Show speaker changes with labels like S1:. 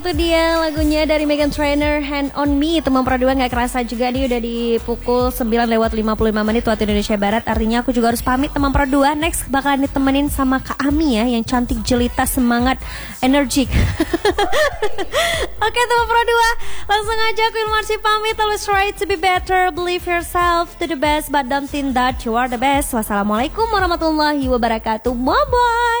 S1: Itu dia lagunya dari Meghan Trainor, Hand on Me. Teman Pro 2 gak kerasa juga nih udah di pukul 9:55 waktu Indonesia Barat. Artinya aku juga harus pamit teman Pro 2. Next bakalan ditemenin sama Kak Ami ya, yang cantik, jelita, semangat, energik. Oke teman Pro 2, langsung aja aku Ilmarsi pamit. Always try to be better, believe yourself to the best, but don't think that you are the best. Wassalamualaikum warahmatullahi wabarakatuh. Bye bye.